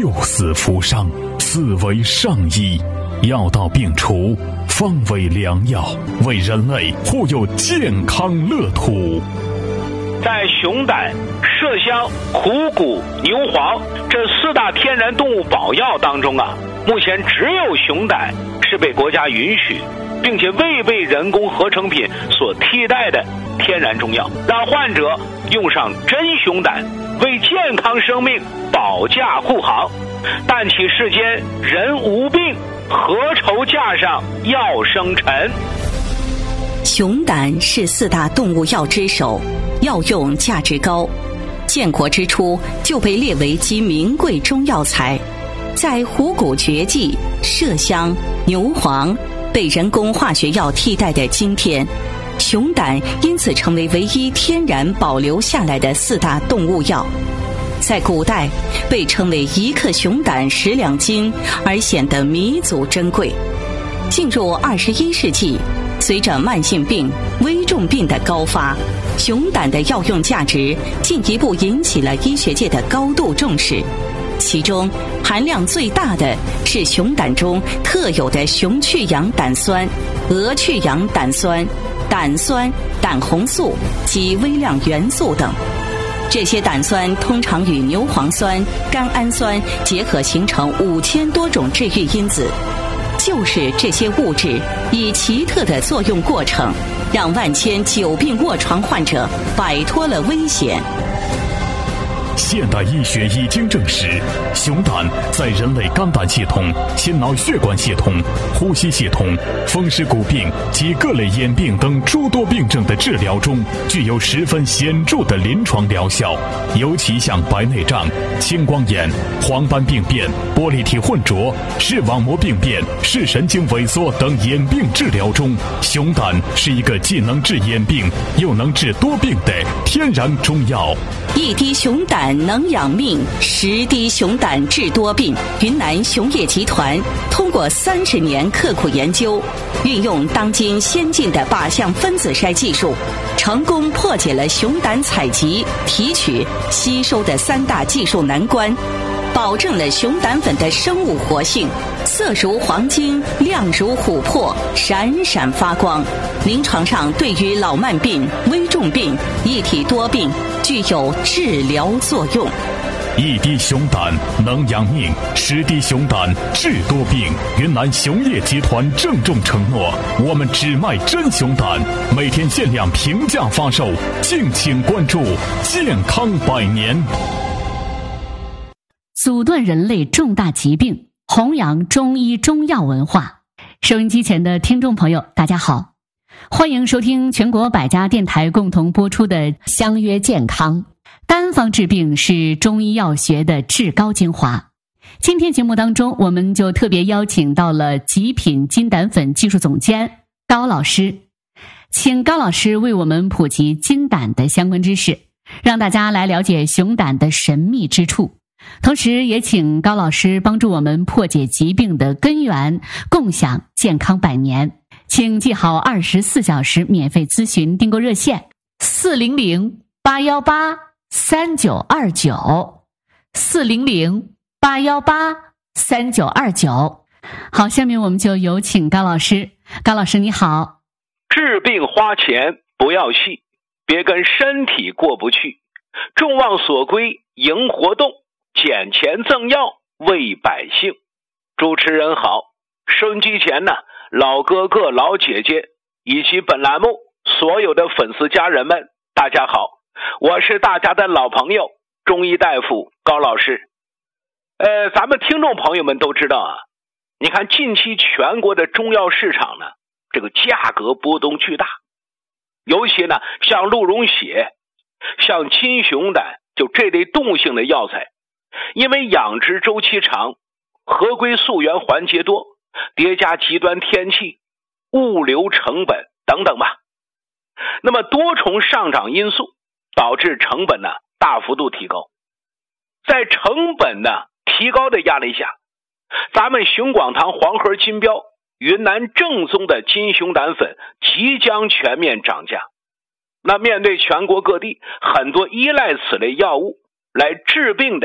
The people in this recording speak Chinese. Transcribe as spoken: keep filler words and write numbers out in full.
救死扶伤，此为上医。药到病除，方为良药，为人类护佑健康乐土。 在熊胆、麝香、虎骨、牛黄这四大天然动物保药当中啊，目前只有熊胆是被国家允许，并且未被人工合成品所替代的天然中药，让患者用上真熊胆，为健康生命保驾护航。但其世间人无病，何愁架上药生尘？ 熊胆是四大动物药之首，药用价值高，建国之初就被列为极名贵中药材。在虎骨绝迹、麝香、牛黄被人工化学药替代的今天，熊胆因此成为唯一天然保留下来的四大动物药。在古代被称为一克熊胆十两金，而显得弥足珍贵。进入二十一世纪，随着慢性病、危重病的高发，熊胆的药用价值进一步引起了医学界的高度重视。其中含量最大的是熊胆中特有的熊去氧胆酸、鹅去氧胆酸、胆酸、胆红素及微量元素等。这些胆酸通常与牛磺酸、甘氨酸结合，形成五千多种治愈因子。就是这些物质以奇特的作用过程，让万千久病卧床患者摆脱了危险。 现代医学已经证实，熊胆在人类肝胆系统、心脑血管系统、呼吸系统、风湿骨病及各类眼病等诸多病症的治疗中，具有十分显著的临床疗效。尤其像白内障、青光眼、黄斑病变、玻璃体混浊、视网膜病变、视神经萎缩等眼病治疗中，熊胆是一个既能治眼病又能治多病的天然中药。 一滴熊胆能养命，十滴熊胆治多病。云南熊业集团通过三十年刻苦研究，运用当今先进的靶向分子筛技术，成功破解了熊胆采集、提取、吸收的三大技术难关，保证了熊胆粉的生物活性，色如黄金，亮如琥珀，闪闪发光。临床上对于老慢病、危重病、一体多病具有治疗作用。 一滴熊胆能养命，十滴熊胆治多病。云南熊业集团郑重承诺，我们只卖真熊胆，每天限量平价发售，敬请关注。健康百年， 阻断人类重大疾病，弘扬中医中药文化。收音机前的听众朋友，大家好，欢迎收听全国百家电台共同播出的《相约健康》。单方治病是中医药学的至高精华。今天节目当中，我们就特别邀请到了极品金胆粉技术总监高老师，请高老师为我们普及金胆的相关知识，让大家来了解熊胆的神秘之处。同时也请高老师帮助我们破解疾病的根源，共享健康百年。请记好二十四小时免费咨询订购热线四零零八幺八三九二九四零零八幺八三九二九。好，下面我们就有请高老师。高老师你好。 治病花钱不要戏，别跟身体过不去，众望所归迎活动，捡钱赠药为百姓。主持人好，收音机前呢，老哥哥老姐姐以及本栏目所有的粉丝家人们，大家好，我是大家的老朋友中医大夫高老师。呃，咱们听众朋友们都知道啊，你看近期全国的中药市场呢，这个价格波动巨大，尤其呢像鹿茸血、像金熊胆，就这类动物性的药材，因为养殖周期长，合规溯源环节多，叠加极端天气、物流成本等等吧，那么多重上涨因素导致成本呢大幅度提高。在成本呢提高的压力下，咱们熊广堂黄河金标云南正宗的金熊胆粉即将全面涨价。那面对全国各地很多依赖此类药物来治病的